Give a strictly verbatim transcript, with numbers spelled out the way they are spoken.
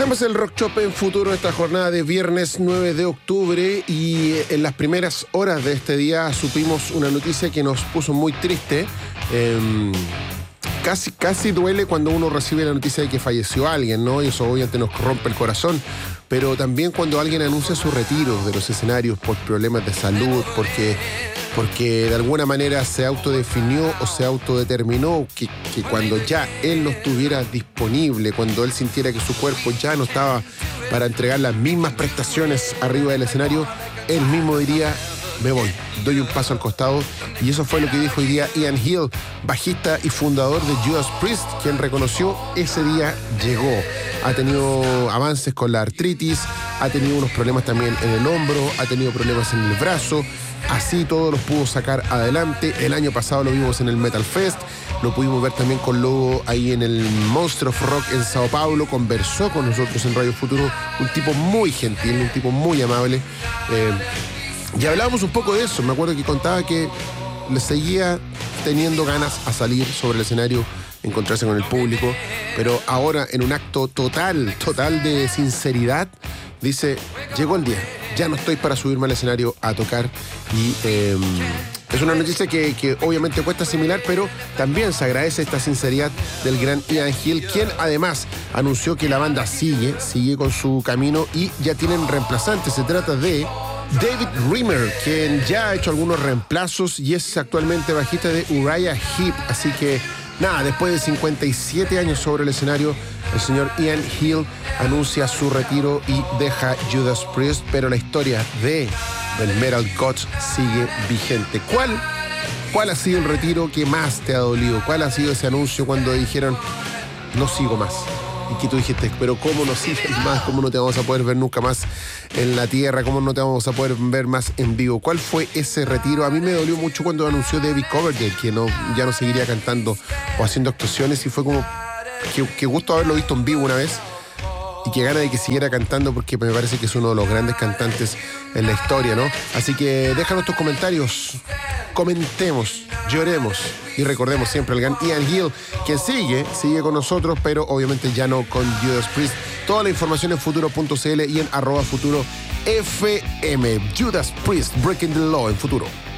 Tenemos el Rock Shop en Futuro esta jornada de viernes nueve de octubre y en las primeras horas de este día supimos una noticia que nos puso muy triste. Eh, casi, casi duele cuando uno recibe la noticia de que falleció alguien, ¿no? Y eso obviamente nos rompe el corazón. Pero también cuando alguien anuncia su retiro de los escenarios por problemas de salud, porque, porque de alguna manera se autodefinió o se autodeterminó que, que cuando ya él no estuviera disponible, cuando él sintiera que su cuerpo ya no estaba para entregar las mismas prestaciones arriba del escenario, él mismo diría: me voy, doy un paso al costado. Y eso fue lo que dijo hoy día Ian Hill, bajista y fundador de Judas Priest, quien reconoció ese día llegó. Ha tenido avances con la artritis, ha tenido unos problemas también en el hombro, ha tenido problemas en el brazo. Así todo los pudo sacar adelante. El año pasado lo vimos en el Metal Fest, lo pudimos ver también con Lobo ahí en el Monster of Rock en Sao Paulo. Conversó con nosotros en Radio Futuro, un tipo muy gentil, un tipo muy amable. Eh, Y hablábamos un poco de eso. Me acuerdo que contaba que le seguía teniendo ganas a salir sobre el escenario, encontrarse con el público, pero ahora en un acto total, total de sinceridad, dice: llegó el día, ya no estoy para subirme al escenario a tocar. Y eh, es una noticia que, que obviamente cuesta asimilar, pero también se agradece esta sinceridad del gran Ian Hill, quien además anunció que la banda sigue, sigue con su camino y ya tienen reemplazantes. Se trata de David Rimmer, quien ya ha hecho algunos reemplazos y es actualmente bajista de Uriah Heep. Así que nada, después de cincuenta y siete años sobre el escenario, el señor Ian Hill anuncia su retiro y deja Judas Priest, pero la historia de del Metal Gods sigue vigente. ¿Cuál, cuál ha sido el retiro que más te ha dolido? ¿Cuál ha sido ese anuncio cuando dijeron: no sigo más? Y que tú dijiste: pero ¿cómo no sigues más? ¿Cómo no te vamos a poder ver nunca más en la tierra? ¿Cómo no te vamos a poder ver más en vivo? ¿Cuál fue ese retiro? A mí me dolió mucho cuando anunció David Coverdale que no, ya no seguiría cantando o haciendo actuaciones, y fue como que, que gusto haberlo visto en vivo una vez y que gana de que siguiera cantando, porque me parece que es uno de los grandes cantantes en la historia, ¿no? Así que déjanos tus comentarios, comentemos, lloremos y recordemos siempre al gran Ian Hill, que sigue, sigue con nosotros, pero obviamente ya no con Judas Priest. Toda la información en futuro punto c l y en arroba futuro F M. Judas Priest, Breaking the Law en Futuro.